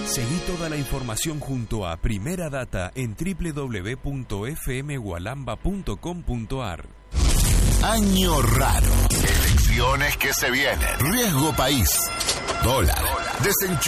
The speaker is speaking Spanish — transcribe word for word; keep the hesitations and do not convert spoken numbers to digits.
Seguí toda la información junto a Primera Data en doble u doble u doble u punto f m gualamba punto com punto a r. Año raro. Elecciones que se vienen. Riesgo país. Dólar. Desenchufe.